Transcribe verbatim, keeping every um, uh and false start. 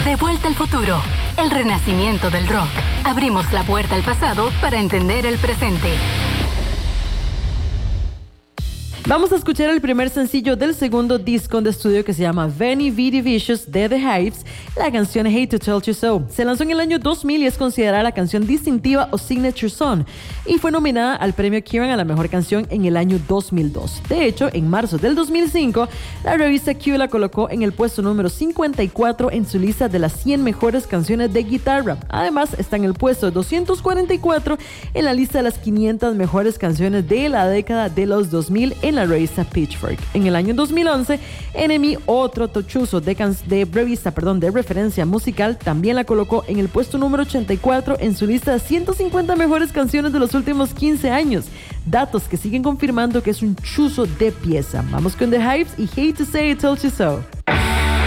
De vuelta al futuro, el renacimiento del rock. Abrimos la puerta al pasado para entender el presente. Vamos a escuchar el primer sencillo del segundo disco de estudio que se llama Veni Vidi Vicious de The Hives, la canción Hate to Tell You So. Se lanzó en el año dos mil y es considerada la canción distintiva o signature song y fue nominada al premio Kerrang a la mejor canción en el año dos mil dos. De hecho, en marzo del dos mil cinco, la revista Q la colocó en el puesto número cincuenta y cuatro en su lista de las cien mejores canciones de guitarra. Además, está en el puesto doscientos cuarenta y cuatro en la lista de las quinientas mejores canciones de la década de los dos mil en la revista Pitchfork. En el año dos mil once, N M E, otro tochuzo de, can- de revista perdón, de referencia musical, también la colocó en el puesto número ochenta y cuatro en su lista de ciento cincuenta mejores canciones de los últimos quince años. Datos que siguen confirmando que es un chuzo de pieza. Vamos con The Hives y Hate to Say It Told You So.